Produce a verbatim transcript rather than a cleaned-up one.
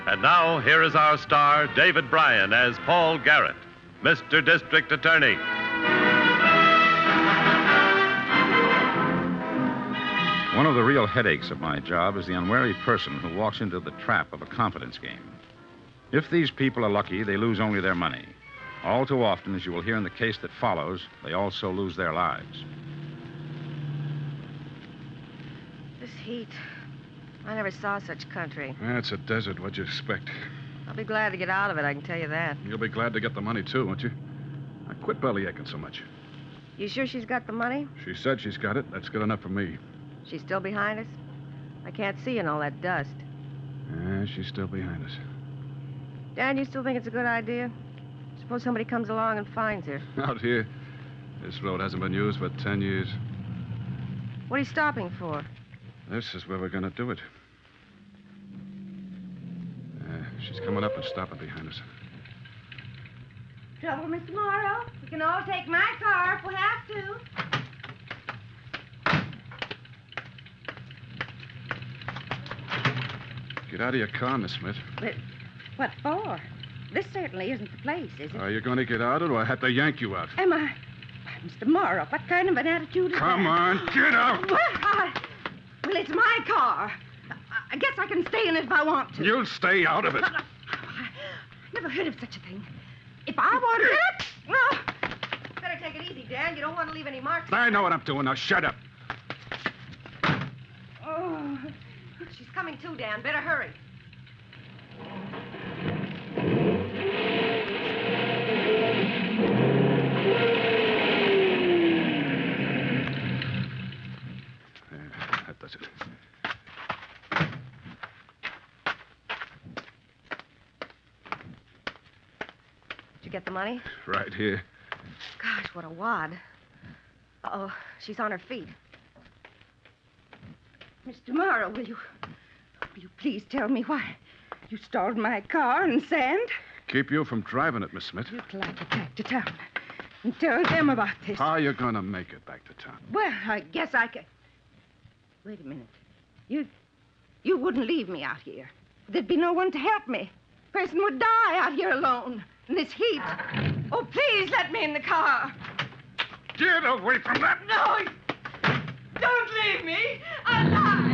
And now, here is our star, David Bryan, as Paul Garrett, Mister District Attorney. One of the real headaches of my job is the unwary person who walks into the trap of a confidence game. If these people are lucky, they lose only their money. All too often, as you will hear in the case that follows, they also lose their lives. This heat. I never saw such country. Yeah, it's a desert. What'd you expect? I'll be glad to get out of it, I can tell you that. You'll be glad to get the money, too, won't you? Now, quit belly aching so much. You sure she's got the money? She said she's got it. That's good enough for me. She's still behind us? I can't see in all that dust. Yeah, she's still behind us. Dan, you still think it's a good idea? Suppose somebody comes along and finds her. Out here, this road hasn't been used for ten years. What are you stopping for? This is where we're going to do it. Uh, she's coming up and stopping behind us. Trouble, Mister Morrow? We can all take my car if we have to. Get out of your car, Miss Smith. But what for? This certainly isn't the place, is it? Are you going to get out, or do I have to yank you out? Am I? Why, Mister Morrow, what kind of an attitude is Come that? on, get out! Well, I... well, it's my car. I... I guess I can stay in it if I want to. You'll stay out of it. I never heard of such a thing. If I wanted it... Oh. Better take it easy, Dan. You don't want to leave any marks. I know what I'm doing. Now, shut up. Oh. She's coming too, Dan. Better hurry. Yeah, that does it. Did you get the money? Right here. Gosh, what a wad. Uh-oh, she's on her feet. Mister Morrow, will you... will you please tell me why you stalled my car in sand? Keep you from driving it, Miss Smith. You'd like it back to town and tell them about this. How are you going to make it back to town? Well, I guess I could... Wait a minute. You... you wouldn't leave me out here. There'd be no one to help me. Person would die out here alone in this heat. Oh, please let me in the car. Get away from that! No! Don't leave me! I'll die!